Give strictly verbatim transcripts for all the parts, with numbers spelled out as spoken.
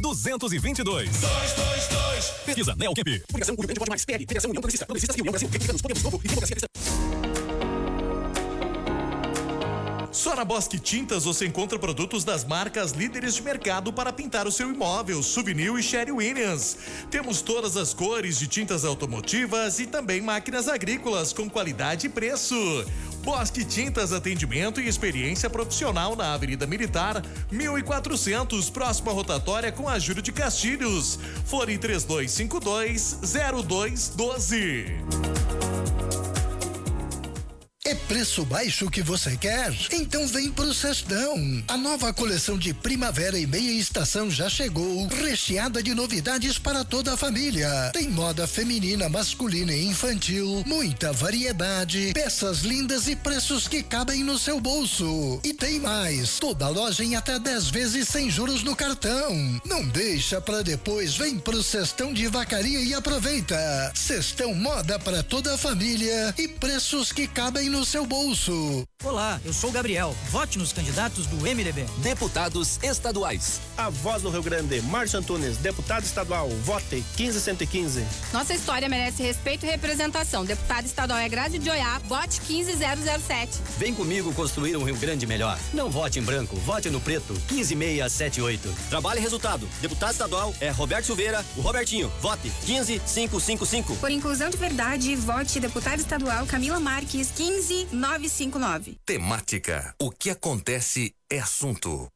duzentos e vinte e dois. dois dois dois. Pesquisa Neocamp. Publicação Grupo Pode Mais, P L, Federação União Progressista, Progressistas e União Brasil, Republicanos, Podemos Novo e Democracia Cristã. Só na Bosque Tintas você encontra produtos das marcas líderes de mercado para pintar o seu imóvel, Souvenir e Sherry Williams. Temos todas as cores de tintas automotivas e também máquinas agrícolas com qualidade e preço. Bosque Tintas, atendimento e experiência profissional na Avenida Militar, mil e quatrocentos, próxima rotatória com a Júlio de Castilhos. Fone três dois cinco dois, zero dois um dois. É preço baixo que você quer? Então vem pro Sextão. A nova coleção de primavera e meia estação já chegou, recheada de novidades para toda a família. Tem moda feminina, masculina e infantil, muita variedade, peças lindas e preços que cabem no seu bolso. E tem mais, toda loja em até dez vezes sem juros no cartão. Não deixa pra depois, vem pro Sextão de Vacaria e aproveita. Sextão moda para toda a família e preços que cabem no no seu bolso. Olá, eu sou o Gabriel. Vote nos candidatos do M D B. Deputados estaduais. A Voz do Rio Grande, Márcio Antunes, deputado estadual. Vote quinze cento e quinze. Nossa história merece respeito e representação. Deputado estadual é Grazi de Oiá. Vote quinze mil sete. Vem comigo construir um Rio Grande melhor. Não vote em branco, vote no preto. quinze mil seiscentos e setenta e oito. Trabalho e resultado. Deputado estadual é Roberto Silveira, o Robertinho. Vote quinze mil quinhentos e cinquenta e cinco. Por inclusão de verdade, vote deputado estadual Camila Marques, quinze mil novecentos e cinquenta e nove. Temática. O que acontece é assunto.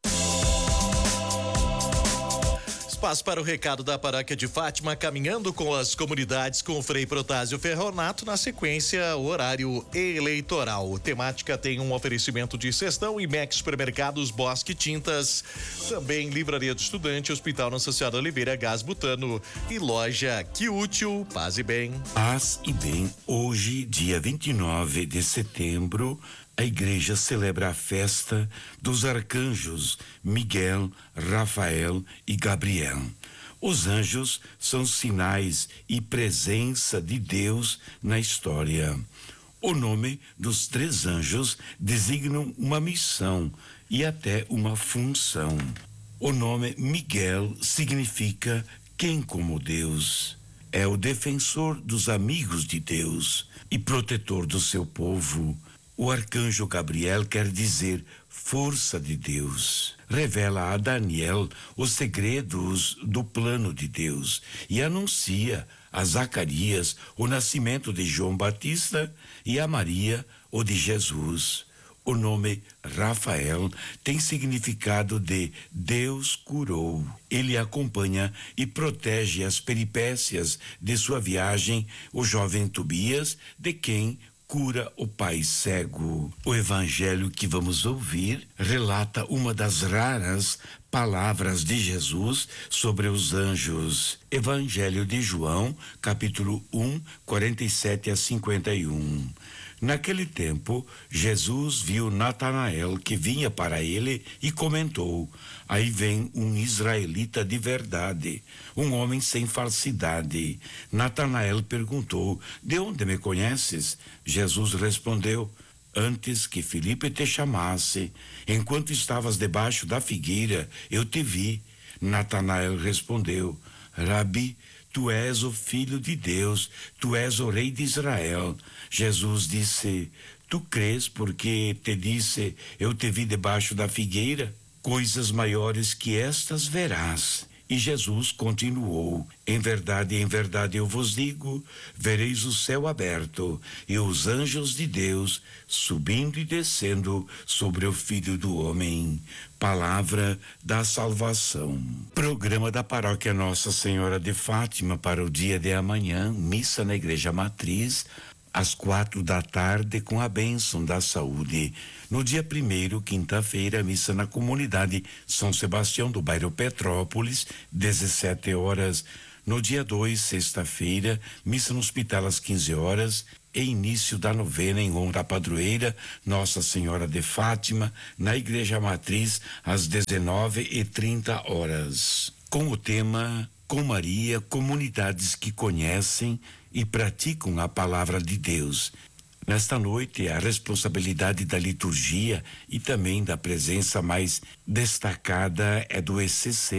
Espaço para o recado da Paróquia de Fátima, caminhando com as comunidades com o Frei Protásio Ferronato, na sequência, o horário eleitoral. Temática tem um oferecimento de Sextão, Imex Supermercados, Bosque Tintas, também Livraria do Estudante, Hospital Nossa Senhora Oliveira, Gás Butano e Loja Que Útil, Paz e Bem. Paz e Bem, hoje, dia vinte e nove de setembro, a igreja celebra a festa dos arcanjos Miguel, Rafael e Gabriel. Os anjos são sinais e presença de Deus na história. O nome dos três anjos designam uma missão e até uma função. O nome Miguel significa quem como Deus. É o defensor dos amigos de Deus e protetor do seu povo. O arcanjo Gabriel quer dizer força de Deus. Revela a Daniel os segredos do plano de Deus e anuncia a Zacarias o nascimento de João Batista e a Maria o de Jesus. O nome Rafael tem significado de Deus curou. Ele acompanha e protege as peripécias de sua viagem o jovem Tobias, de quem cura o pai cego. O evangelho que vamos ouvir relata uma das raras palavras de Jesus sobre os anjos. Evangelho de João, capítulo um, quarenta e sete a cinquenta e um. Naquele tempo, Jesus viu Natanael que vinha para ele e comentou: aí vem um israelita de verdade, um homem sem falsidade. Natanael perguntou: de onde me conheces? Jesus respondeu: antes que Filipe te chamasse, enquanto estavas debaixo da figueira, eu te vi. Natanael respondeu: Rabi, tu és o Filho de Deus, tu és o Rei de Israel. Jesus disse: tu crês porque te disse, eu te vi debaixo da figueira? Coisas maiores que estas verás. E Jesus continuou: em verdade, em verdade eu vos digo, vereis o céu aberto e os anjos de Deus subindo e descendo sobre o Filho do Homem. Palavra da salvação. Programa da Paróquia Nossa Senhora de Fátima para o dia de amanhã, missa na Igreja Matriz, às quatro da tarde, com a bênção da saúde. No dia primeiro, quinta-feira, missa na comunidade São Sebastião do bairro Petrópolis, dezessete horas. No dia dois, sexta-feira, missa no hospital às quinze horas e início da novena em honra à padroeira Nossa Senhora de Fátima, na Igreja Matriz, às dezenove e trinta horas. Com o tema Com Maria, comunidades que conhecem e praticam a palavra de Deus. Nesta noite, a responsabilidade da liturgia e também da presença mais destacada é do E C C,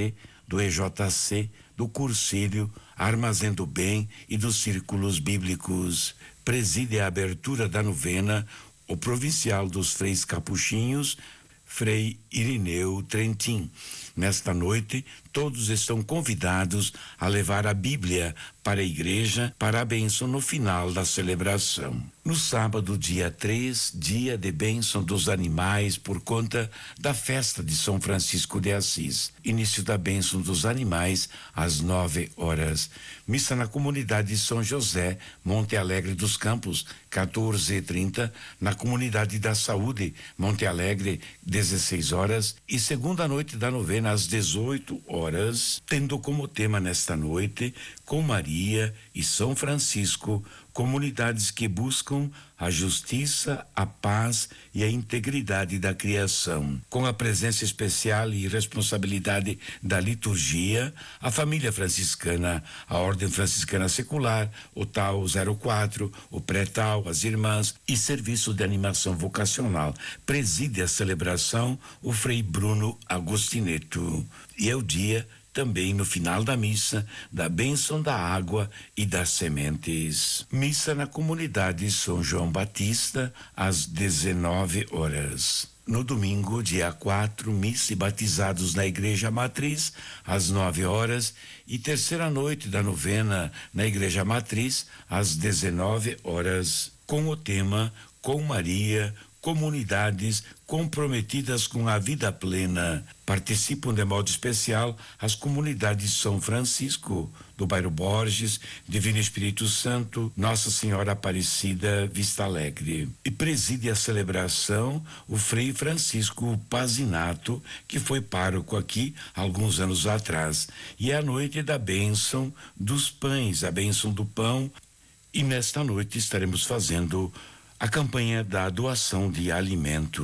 do E J C, do Cursilho, Armazém do Bem e dos Círculos Bíblicos. Preside a abertura da novena o provincial dos Freis Capuchinhos, Frei Irineu Trentin. Nesta noite, todos estão convidados a levar a Bíblia para a igreja para a bênção no final da celebração. No sábado, dia três, dia de bênção dos animais por conta da festa de São Francisco de Assis. Início da bênção dos animais às nove horas. Missa na comunidade de São José, Monte Alegre dos Campos, quatorze e trinta. Na comunidade da Saúde, Monte Alegre, dezesseis horas. E segunda noite da novena às dezoito horas, tendo como tema nesta noite, com Maria e São Francisco, comunidades que buscam a justiça, a paz e a integridade da criação. Com a presença especial e responsabilidade da liturgia, a família franciscana, a Ordem Franciscana Secular, o T A U zero quatro, o Pré-T A U, as irmãs e serviço de animação vocacional. Preside a celebração o Frei Bruno Agostineto. E é o dia também no final da missa, da bênção da água e das sementes. Missa na comunidade São João Batista, às dezenove horas. No domingo, dia quatro, missa e batizados na Igreja Matriz, às nove horas, e terceira noite da novena na Igreja Matriz, às dezenove horas, com o tema Com Maria, comunidades comprometidas com a vida plena. Participam de modo especial as comunidades de São Francisco, do bairro Borges, Divino Espírito Santo, Nossa Senhora Aparecida, Vista Alegre. E preside a celebração o Frei Francisco Pazinato, que foi pároco aqui alguns anos atrás. E é a noite da bênção dos pães, a bênção do pão. E nesta noite estaremos fazendo a campanha da doação de alimento.